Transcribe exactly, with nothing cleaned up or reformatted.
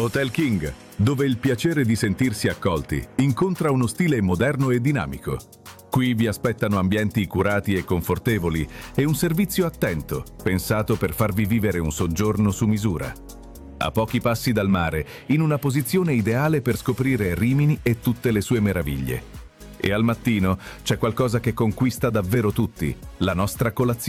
Hotel King, dove il piacere di sentirsi accolti incontra uno stile moderno e dinamico. Qui vi aspettano ambienti curati e confortevoli e un servizio attento, pensato per farvi vivere un soggiorno su misura. A pochi passi dal mare, in una posizione ideale per scoprire Rimini e tutte le sue meraviglie. E al mattino c'è qualcosa che conquista davvero tutti, la nostra colazione.